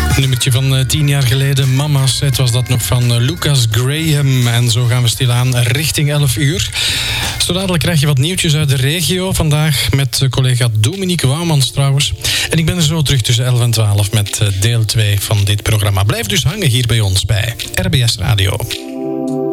Nummertje van 10 jaar geleden, Mama Said, was dat nog van Lucas Graham. En zo gaan we stilaan richting 11 uur. Zo dadelijk krijg je wat nieuwtjes uit de regio. Vandaag met collega Dominique Wouwmans trouwens. En ik ben er zo terug tussen 11 en 12 met deel 2 van dit programma. Blijf dus hangen hier bij ons bij RBS Radio.